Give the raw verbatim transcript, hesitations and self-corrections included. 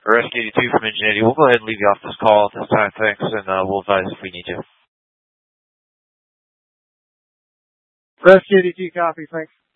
Rescue eighty-two from Ingenuity. We'll go ahead and leave you off this call at this time. Thanks, and uh, we'll advise if we need you. Rescue eighty-two, copy. Thanks.